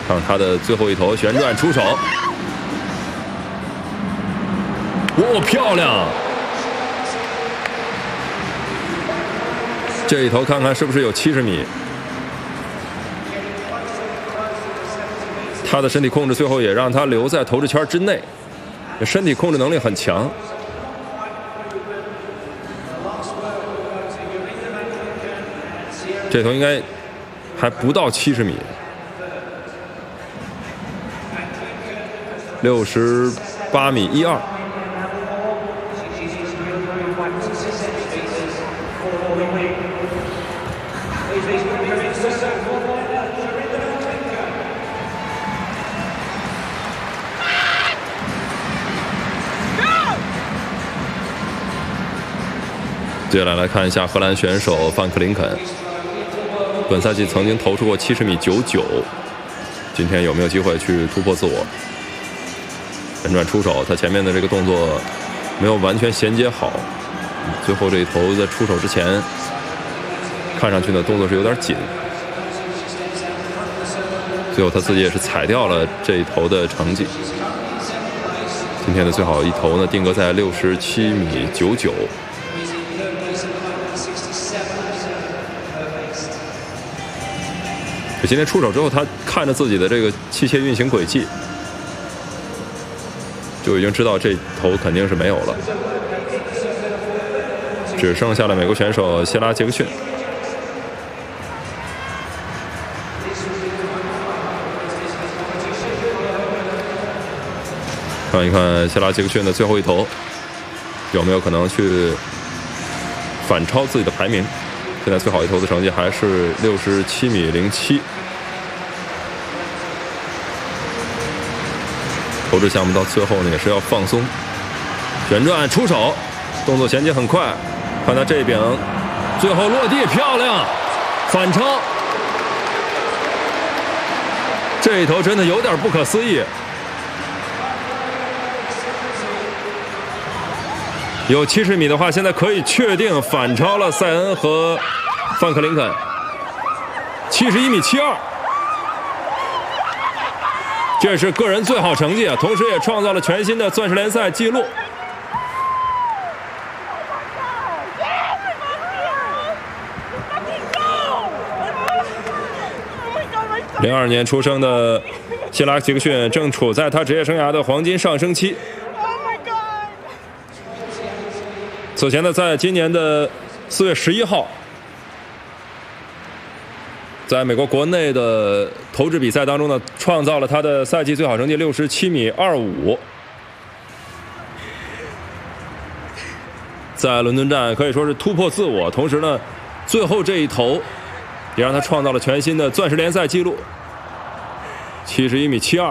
看他的最后一头旋转出手，哇，漂亮！这一头看看是不是有70米？他的身体控制最后也让他留在投掷圈之内，身体控制能力很强。这头应该还不到70米，68米12。接下来来看一下荷兰选手范克林肯，本赛季曾经投出过70米99，今天有没有机会去突破自我？旋转出手，他前面的这个动作没有完全衔接好，最后这一头在出手之前，看上去呢动作是有点紧，最后他自己也是踩掉了这一头的成绩。今天的最好一头呢定格在67米99。今天出手之后，他看着自己的这个器械运行轨迹，就已经知道这头肯定是没有了，只剩下了美国选手谢拉杰克逊。看一看谢拉杰克逊的最后一头有没有可能去反超自己的排名。现在最好一头的成绩还是67米07。投掷项目到最后呢也是要放松，旋转出手，动作衔接很快。看他这柄，最后落地漂亮，反超。这一头真的有点不可思议。有70米的话，现在可以确定反超了塞恩和范克林肯，71米72，这是个人最好成绩啊，同时也创造了全新的钻石联赛纪录。02年出生的谢拉杰克逊正处在他职业生涯的黄金上升期。此前呢，在今年的4月11号，在美国国内的投掷比赛当中呢，创造了他的赛季最好成绩67米25。在伦敦站可以说是突破自我，同时呢，最后这一投也让他创造了全新的钻石联赛纪录，71米72。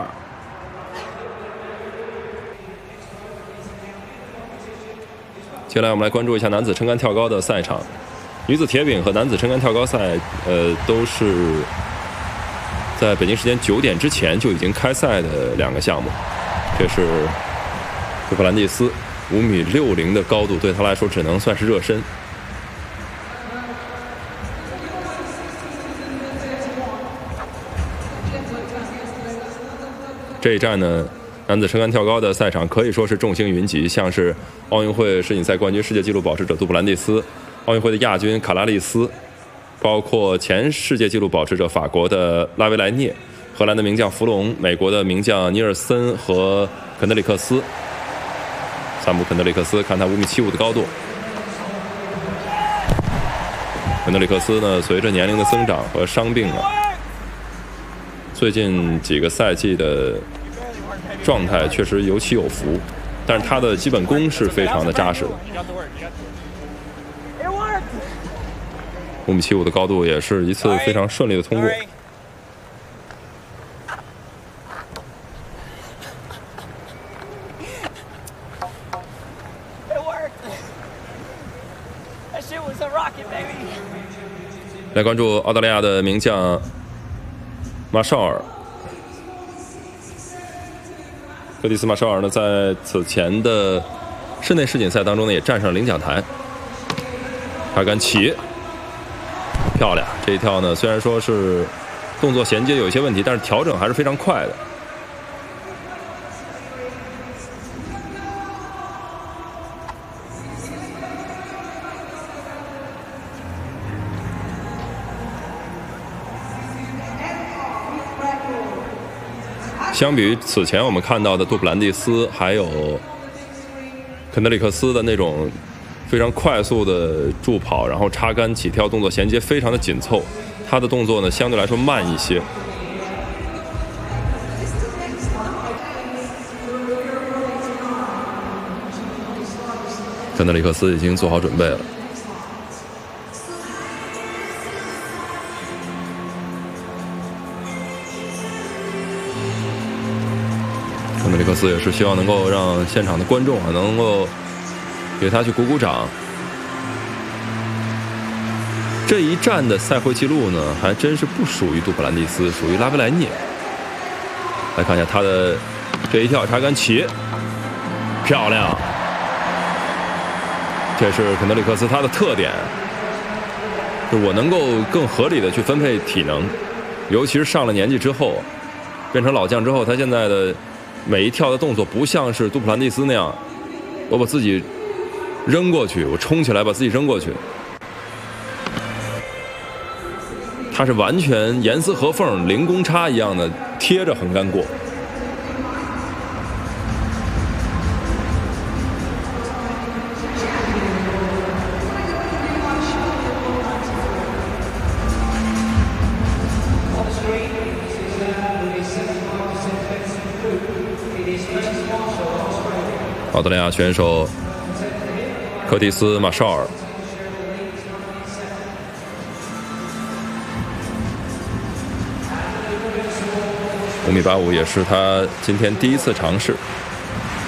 接下来我们来关注一下男子撑杆跳高的赛场，女子铁饼和男子撑杆跳高赛，都是在北京时间9点之前就已经开赛的两个项目。这是杜普兰蒂斯5米60的高度，对他来说只能算是热身。这一站呢，男子撑杆跳高的赛场可以说是众星云集，像是奥运会世锦赛冠军、世界纪录保持者杜普兰蒂斯，奥运会的亚军卡拉利斯，包括前世界纪录保持者法国的拉维莱涅、荷兰的名将弗隆、美国的名将尼尔森和肯德里克斯。萨姆肯德里克斯，看他5米75的高度。肯德里克斯呢，随着年龄的增长和伤病啊，最近几个赛季的状态确实有起有伏，但是他的基本功是非常的扎实的。5米75的高度也是一次非常顺利的通过。来关注澳大利亚的名将马绍尔。克蒂斯马绍尔呢，在此前的室内世锦赛当中呢，也站上了领奖台。他敢起，漂亮！这一跳呢，虽然说是动作衔接有一些问题，但是调整还是非常快的。相比于此前我们看到的杜普兰蒂斯还有肯德里克斯的那种非常快速的助跑，然后插杆起跳，动作衔接非常的紧凑，他的动作呢相对来说慢一些。肯德里克斯已经做好准备了。肯德里克斯也是希望能够让现场的观众能够给他去鼓鼓掌。这一站的赛会记录呢，还真是不属于杜普兰蒂斯，属于拉维莱涅。来看一下他的这一跳插杆起，漂亮！这是肯德里克斯他的特点，就是我能够更合理的去分配体能，尤其是上了年纪之后，变成老将之后，他现在的每一跳的动作不像是杜普兰蒂斯那样，我把自己扔过去，我冲起来把自己扔过去。他是完全严丝合缝、零公差一样的贴着横杆过。澳大利亚选手科蒂斯·马绍尔，5.85米也是他今天第一次尝试。